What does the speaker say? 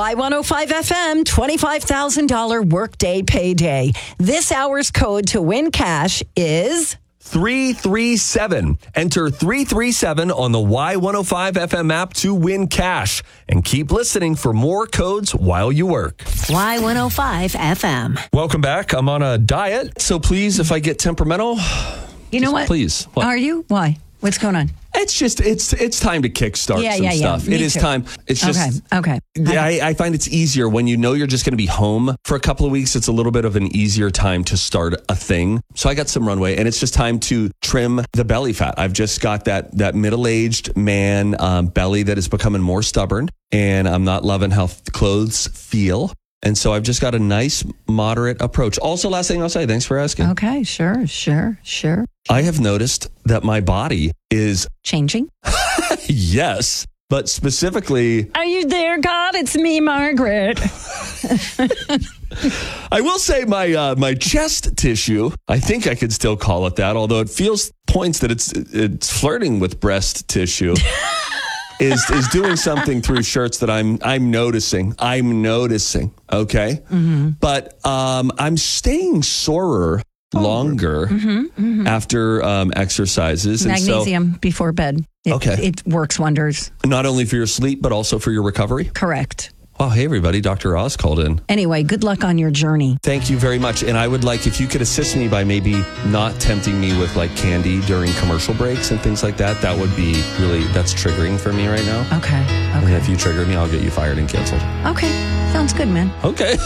Y105 FM $25,000 workday payday. This hour's code to win cash is 337. Enter 337 on the Y105 FM app to win cash. And keep listening for more codes while you work. Y105 FM. Welcome back. I'm on a diet, so please, if I get temperamental, You know what? please. What? Are you? Why? What's going on? It's just, it's time to kickstart some stuff. Me It is too. time. It's just, Okay. I find it's easier when you know you're just going to be home for a couple of weeks. It's a little bit of an easier time to start a thing. So I got some runway, and it's just time to trim the belly fat. I've just got that middle-aged man belly that is becoming more stubborn, and I'm not loving how clothes feel. And so I've just got a nice, moderate approach. Also, last thing I'll say, thanks for asking. Okay, sure. I have noticed that my body is, Changing? yes, but specifically, Are you there, God? It's me, Margaret. I will say my chest tissue, I think I could still call it that, although it feels points that it's flirting with breast tissue. is doing something through shirts that I'm noticing. Okay. Mm-hmm. But I'm staying sorer longer after exercises. Magnesium before bed. Okay. It works wonders. Not only for your sleep, but also for your recovery. Correct. Wow. Hey, everybody. Dr. Oz called in. Anyway, good luck on your journey. Thank you very much. And I would like, if you could assist me by maybe not tempting me with like candy during commercial breaks and things like that, that would be really, that's triggering for me right now. Okay. And if you trigger me, I'll get you fired and canceled. Okay. Sounds good, man. Okay.